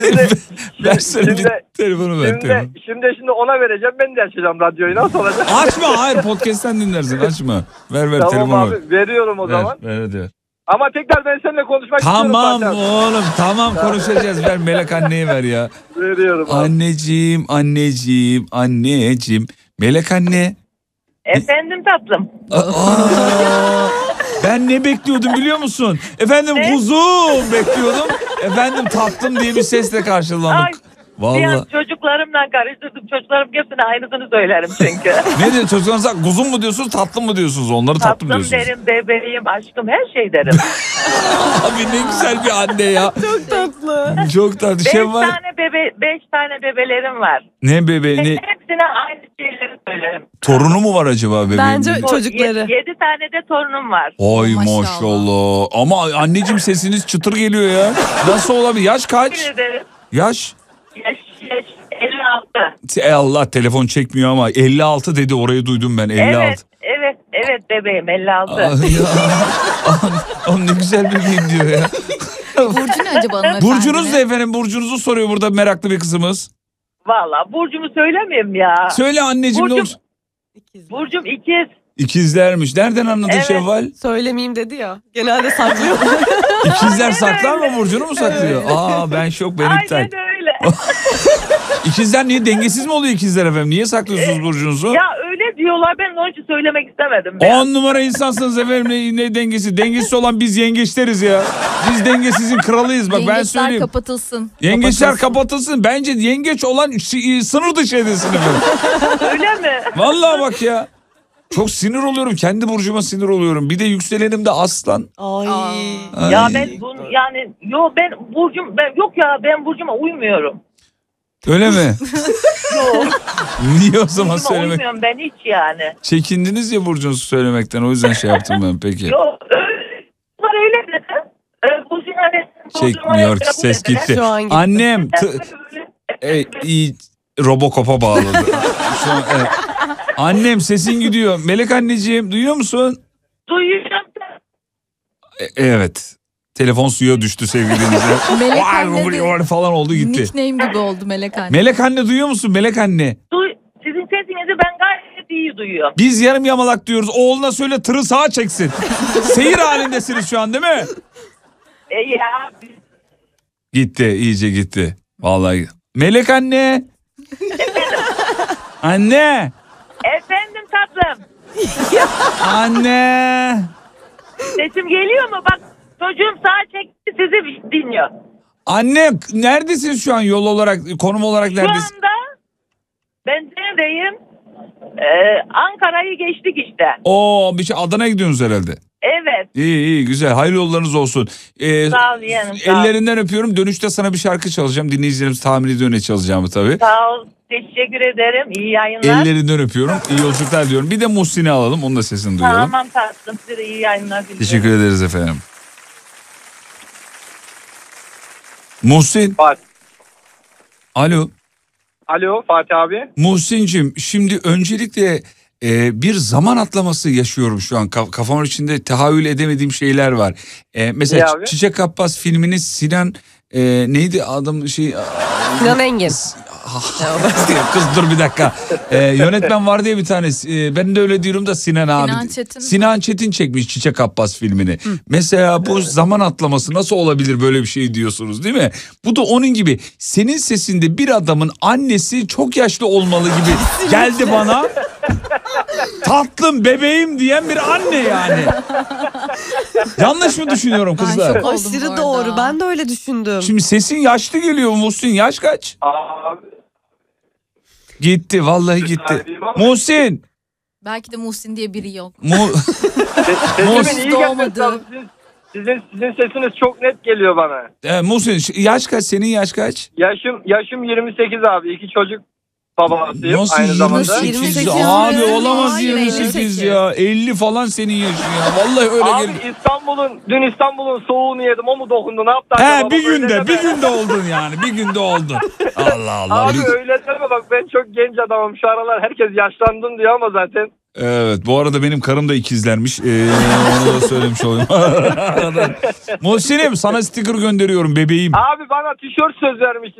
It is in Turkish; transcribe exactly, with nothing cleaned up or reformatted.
Şimdi, Versene şimdi, bir telefonu ver. Şimdi, telefonu. şimdi, şimdi ona vereceğim, ben de açacağım radyoyu, nasıl olacak? Açma, hayır, podcast'ten dinlersin, açma. Ver ver Tamam telefonu abi, ver. veriyorum o Ver, zaman. ver hadi ver. Ama tekrar ben seninle konuşmak Tamam istiyorum zaten. oğlum, tamam konuşacağız, ver Melek anneye ver ya. Veriyorum abi. Anneciğim, anneciğim, anneciğim. Melek anne. Efendim tatlım. Aa, ben ne bekliyordum biliyor musun? Efendim Ne? kuzum bekliyordum. Efendim tatlım diye bir sesle Ay, karşılamak. bir an Vallahi. çocuklarımla karıştırdım. Çocuklarım hepsine aynısını söylerim çünkü. Ne diyor çocuklarınıza, kuzum mu diyorsunuz, tatlım mı diyorsunuz? Onları tatlım, Tatlım diyorsunuz. derim, bebeğim, aşkım, her şey derim. Abi ne güzel bir anne ya. Çok tatlı. Çok tatlı. beş Şey var. tane bebe, beş tane bebelerim var. Ne bebe, ne? Hepsine aynı şeyleri söylerim. Torunu mu var acaba bebeğin? Bence Bir- çocukları. Yedi, yedi tane de torunum var. Ay Maşallah. maşallah. Ama anneciğim sesiniz çıtır geliyor ya. Nasıl olabilir? Yaş kaç? Teşekkür ederim. Yaş? Yaş, yaş elli altı. Ey Allah, telefon çekmiyor ama elli altı dedi, orayı duydum ben, elli altı. Evet, evet, evet bebeğim elli altı. Ay ya. Oğlum ne güzel bebeğim diyor ya. Burcu ne acaba hanımefendi? Burcunuz ne efendim? Burcunuzu soruyor burada meraklı bir kızımız. Valla burcumu söylemeyeyim ya. Söyle anneciğim ne Burcum- olsun? Burcum ikiz. İkizlermiş. Nereden anladın Evet. Şevval? Söylemeyeyim dedi ya. Genelde saklıyor. İkizler saklar mı, Burcu'nu mu saklıyor? Aa ben şok, ben iptal. Aynen öyle. İkizler niye, dengesiz mi oluyor ikizler efendim? Niye saklıyorsunuz Burcu'nuzu? Ya öyle diyorlar, ben onun için söylemek istemedim. Ben. On numara insansınız efendim, ne, ne dengesi? Dengesiz olan biz yengeçleriz ya. Biz dengesizin kralıyız bak, ben Yengeçler söyleyeyim. kapatılsın. Yengeçler kapatılsın. Bence yengeç olan ş- sınır dışı edilsin efendim. Öyle mi? Vallahi bak ya. Çok sinir oluyorum. Kendi burcuma sinir oluyorum. Bir de yükselenim de aslan. Ay. Ay. Ya ben bu yani yo ben burcum ben yok ya ben burcuma uymuyorum. Öyle mi? Yok. Niye o zaman Burcuma söylemek? uymuyorum ben hiç yani. Çekindiniz ya burcunuzu söylemekten. O yüzden şey yaptım ben peki. Yok öyle. Bunlar öyle dedi. Ee, burcum hani Çekmiyor ki, ses gitti. Şu an gitti. Annem t- e, iyi, Robocop'a bağladı. Şu an, evet. Annem sesin gidiyor. Melek anneciğim duyuyor musun? Duyuyorum. E, evet. Telefon suya düştü sevgili dinleyiciler. Melek Vay, anne vay, de vay falan oldu gitti. nickname gibi oldu Melek anne. Melek anne duyuyor musun Melek anne? Duy, sizin sesinizi ben gayet iyi duyuyorum. Biz yarım yamalak diyoruz. Oğluna söyle tırı sağa çeksin. Seyir halindesiniz şu an değil mi? E ya Gitti, iyice gitti. Vallahi. Melek anne. Anne. efendim tatlım. Anne. Sesim geliyor mu? Bak çocuğum sağa çekti sizi dinliyor. Anne neredesin şu an, yol olarak, konum olarak Şu neredesin? anda ben neredeyim? Ee, Ankara'yı geçtik işte. Oo, bir şey, Adana'ya gidiyorsunuz herhalde. Evet. İyi iyi güzel, hayırlı yollarınız olsun. Ee, Sağ ol yeğenim, sağ ol. Ellerinden öpüyorum. Dönüşte sana bir şarkı çalacağım. Dinleyicilerimiz tahmin ediyor ne çalacağımı tabii. Sağ ol. Teşekkür ederim. İyi yayınlar. Ellerinden öpüyorum. İyi yolculuklar diyorum. Bir de Muhsin'i alalım. Onun da sesini duyalım. Tamam tatlım. Size de iyi yayınlar diliyorum. Teşekkür ederiz efendim. Muhsin. Fatih. Alo. Alo Fatih abi. Muhsin'cim şimdi öncelikle e, bir zaman atlaması yaşıyorum şu an. Kaf- kafamın içinde tahayyül edemediğim şeyler var. E, mesela Ne abi? Çiçek Abbas filminin Sinan e, neydi adam şey... Sinan Engin. Kız dur bir dakika. Ee, yönetmen var diye bir tanesi. Ee, ben de öyle diyorum da Sinan abi. Sinan Çetin. Sinan Çetin çekmiş Çiçek Abbas filmini. Hı. Mesela bu zaman atlaması nasıl olabilir, böyle bir şey diyorsunuz değil mi? Bu da onun gibi. Senin sesinde bir adamın annesi çok yaşlı olmalı gibi geldi bana. Tatlım bebeğim diyen bir anne yani. Yanlış mı düşünüyorum Ben kızlar? şok oldum Aşırı bu doğru. arada. Ben de öyle düşündüm. Şimdi sesin yaşlı geliyor Muhsin. Yaş kaç? Abi. Gitti vallahi gitti. Muhsin. Belki de Muhsin diye biri yok. Mu Sesimin iyi doğmadı. gelmesi lazım. Sizin, sizin, sizin sesiniz çok net geliyor bana. e, Muhsin yaş kaç, senin yaş kaç? Yaşım yaşım yirmi sekiz abi. İki çocuk. babasıyım Nasıl aynı zamanda. yirmi sekiz? yirmi sekiz Abi mi? olamaz Hayır, yirmi sekiz elli sekiz. ya. elli falan senin yaşın ya. Vallahi öyle Abi geldi. İstanbul'un, dün İstanbul'un soğuğunu yedim, o mu dokundu, ne yaptı He acaba? bir Baba, öyle günde deme. bir günde oldun yani. Bir günde oldun. Allah Allah. Abi Bir- öyle deme bak, ben çok genç adamım şu aralar, herkes yaşlandın diyor ama zaten. Evet, bu arada benim karım da ikizlermiş. Ee, onu da söylemiş olayım. Muhsin'im sana sticker gönderiyorum bebeğim. Abi bana tişört söz vermiştin.